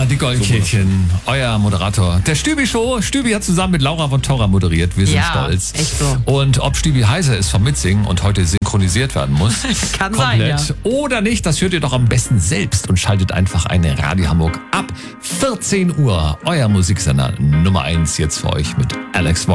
die Goldkehlchen, euer Moderator der Stübi-Show. Stübi hat zusammen mit Laura von Torra moderiert. Wir sind stolz. Echt so. Und ob Stübi heiser ist vom Mitsingen und heute synchronisiert werden muss, Kann komplett sein, oder nicht, das hört ihr doch am besten selbst und schaltet einfach eine Radio Hamburg ab 14 Uhr. Euer Musiksender Nummer 1 jetzt für euch mit Alex Wong.